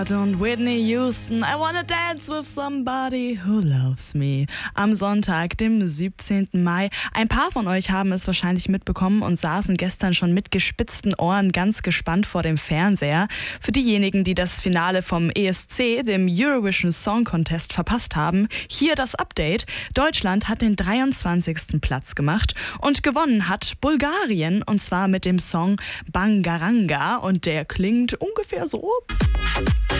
Und Whitney Houston, I wanna dance with somebody who loves me. Am Sonntag, dem 17. Mai. Ein paar von euch haben es wahrscheinlich mitbekommen und saßen gestern schon mit gespitzten Ohren ganz gespannt vor dem Fernseher. Für diejenigen, die das Finale vom ESC, dem Eurovision Song Contest, verpasst haben, hier das Update. Deutschland hat den 23. Platz gemacht und gewonnen hat Bulgarien, und zwar mit dem Song Bangaranga, und der klingt ungefähr so.